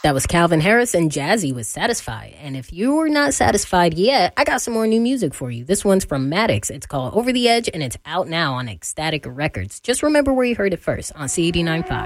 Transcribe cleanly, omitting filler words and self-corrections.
That was Calvin Harris and Jazzy with Satisfied. And if you are not satisfied yet, I got some more new music for you. This one's from Maddox. It's called Over the Edge, and it's out now on Ecstatic Records. Just remember where you heard it first, on C89.5.